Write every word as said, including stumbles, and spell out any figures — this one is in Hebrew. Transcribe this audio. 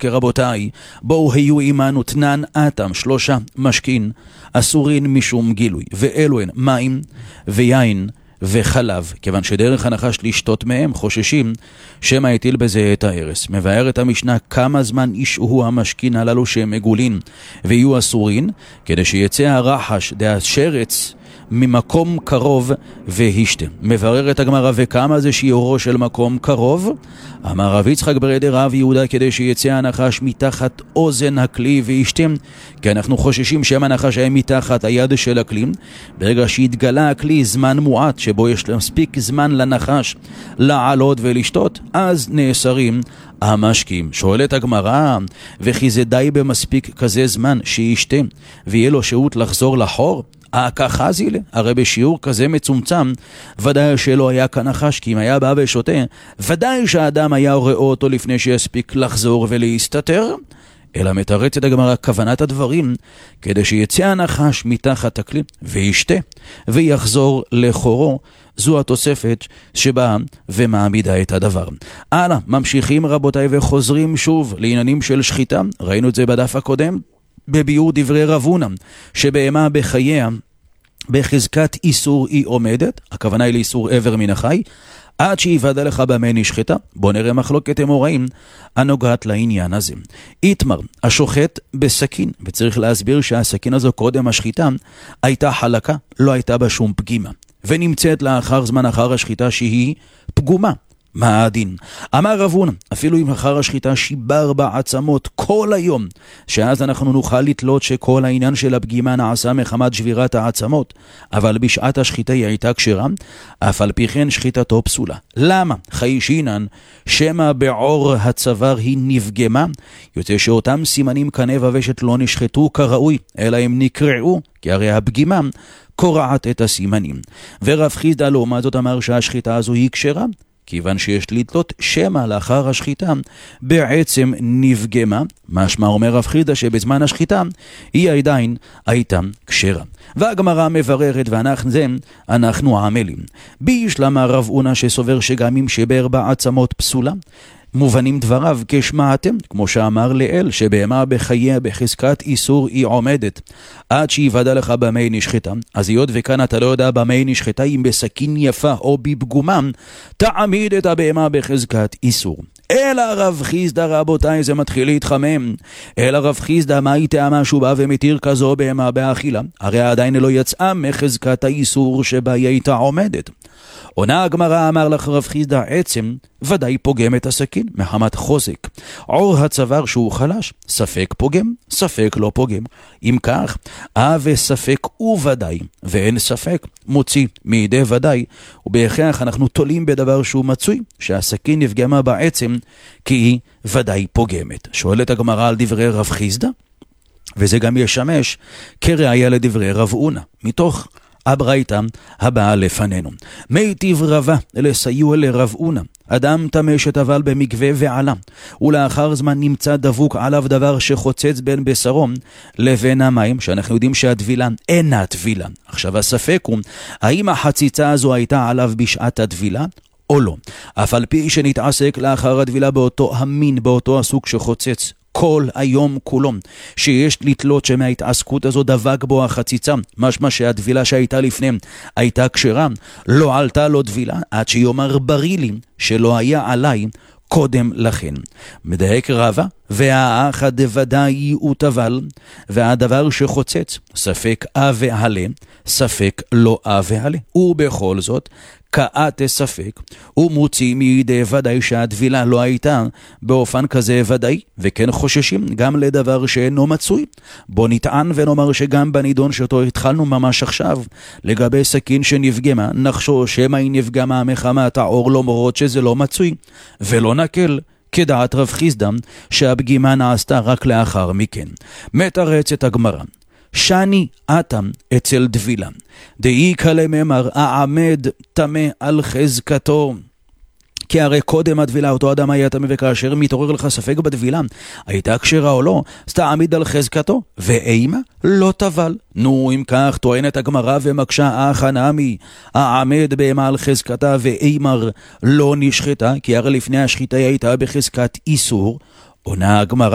אוקיי רבותיי, בואו היו עמנו תנן אתם שלושה משכין אסורין משום גילוי, ואלו הן מים ויין וחלב, כיוון שדרך הנחש לשתות מהם חוששים שמא יטיל בזה את ההרס. מבארת המשנה כמה זמן ישהו המשכין הללו שהם מגולין ויהיו אסורין, כדי שיצא הרחש דה שרץ ממקום קרוב והשתה. מבררת הגמרא וכמה זה שיעורו של מקום קרוב? אמר רב יצחק ברדי רב יהודה כדי שיצא הנחש מתחת אוזן הכלי והשתה, כי אנחנו חוששים שהם הנחש היה מתחת היד של הכלי. ברגע שהתגלה הכלי זמן מועט שבו יש מספיק זמן לנחש לעלות ולשתות, אז נאסרים המשקים. שואלת הגמרא, וכי זה די במספיק כזה זמן שישתה ויהיה לו שהות לחזור לחור? ככה זילה, הרי בשיעור כזה מצומצם ודאי שלא היה כנחש, כי אם היה בא ושותה ודאי שהאדם היה רואה אותו לפני שיספיק לחזור ולהסתתר. אלא מתרצת הגמרא כוונת הדברים כדי שיצא הנחש מתחת הכלי וישתה ויחזור לחורו. זו התוספת שבאה ומעמידה את הדבר. הלאה, ממשיכים רבותיי וחוזרים שוב לעניינים של שחיטה. ראינו את זה בדף הקודם בביאור דברי רב הונא, שבהמה בחייה בחזקת איסור היא עומדת, הכוונה היא לאיסור עבר מן החי, עד שיוודע לך במה נשחטה. בוא נראה מחלוקת אמוראים הנוגעת לעניין הזה. איתמר, השוחט בסכין, וצריך להסביר שהסכין הזו קודם השחיטה הייתה חלקה, לא הייתה בה שום פגימה, ונמצאת לאחר זמן אחר השחיטה שהיא פגומה. מה הדין? אמר רב הונא, אפילו אם אחר השחיטה שיבר בעצמות כל היום, שאז אנחנו נוכל לתלות שכל העניין של הפגימה נעשה מחמת שבירת העצמות, אבל בשעת השחיטה היא הייתה כשרה, אף על פי כן שחיטתו פסולה. למה? חיישינן שמא בעור הצוואר היא נפגמה, יוצא שאותם סימנים כנה ווושת לא נשחטו כראוי, אלא הם נקרעו, כי הרי הפגימה קורעת את הסימנים. ורב חיסדא לעומת זאת אמר שהשחיטה הזו היא כשרה, כיוון שיש לתלות שמא לאחר השחיטה בעצם נפגמה, משמע אומר רב חיסדא שבזמן השחיטה היא עדיין הייתה כשרה. והגמרא מבררת ואנחנו זה אנחנו עמלים. בישלמה רב הונא שסובר שגם אם שבר בעצמות פסולה, מובנים דבריו כשמעתם, כמו שאמר לאל, שבהמה בחייה בחזקת איסור היא עומדת עד שיוודע לך במה נשחטה. אז היות וכאן אתה לא יודע במה נשחטה, אם בסכין יפה או בפגומה, תעמיד את הבהמה בחזקת איסור. אלא רב חיסדא רבותיי, זה מתחיל להתחמם. אלא רב חיסדא, מה היא טעמה שהוא בא ומתיר כזו בהמה באכילה? הרי עדיין לא יצאה מחזקת האיסור שבה היא הייתה עומדת. עונה הגמרא, אמר לך רב חיסדא, עצם ודאי פוגם את הסכין מחמת חוזק. עור הצוואר שהוא חלש, ספק פוגם, ספק לא פוגם. אם כך, אהבה ספק וודאי, ואין ספק מוציא מידי ודאי, ובהכרח אנחנו תולים בדבר שהוא מצוי, שהסכין נפגמה בעצם כי היא ודאי פוגמת. שואלת הגמרא על דברי רב חיסדא, וזה גם ישמש כראיה לדברי רב הונא, מתוך הברייתא הבאה לפנינו. מיטיב רבה לסיוע לרב הונא, אדם טמא שטבל במקווה ועלה, ולאחר זמן נמצא דבוק עליו דבר שחוצץ בין בשרו לבין המים, שאנחנו יודעים שהטבילה אינה טבילה. עכשיו הספק הוא, האם החציצה הזו הייתה עליו בשעת הטבילה או לא? אף על פי שנתעסק לאחר הטבילה באותו המין, באותו הסוג שחוצץ כל היום כולו, שיש לתלות שמההתעסקות הזו דבק בו החציצה, משמע שהטבילה שהייתה לפני הייתה כשרה, לא עלתה לו טבילה עד שיאמר בריא לי שלא היה עליי קודם לכן. מדייק רבא, והאחד ודאי הוא טבל, והדבר שחוצץ ספק אה ועלה, ספק לא אה ועלה, ובכל זאת כעת ספק, הוא מוציא מידי ודאי שהטבילה לא הייתה באופן כזה ודאי, וכן חוששים גם לדבר שאינו מצוי. בוא נטען ונאמר שגם בנידון שאותו התחלנו ממש עכשיו, לגבי סכין שנפגמה, נחשוש שמא היא נפגמה מחמת העור, למרות שזה לא מצוי, ולא נקל כדעת רב חיסדא שהפגימה נעשתה רק לאחר מכן. מתרצת הגמרא, שני אתם אצל דבילה, דאי כלממר העמד טמא על חזקתו, כי הרי קודם הדבילה אותו אדם היה טמא, וכאשר מתעורר לך ספק בדבילה הייתה כשרה או לא, אז תעמיד על חזקתו, ואימה לא טבל. נו, אם כך טוענת הגמרא ומקשה אחא נמי, העמד בהמה על חזקתה ואימר לא נשחטה, כי הרי לפני השחיטה הייתה בחזקת איסור. עונה הגמרא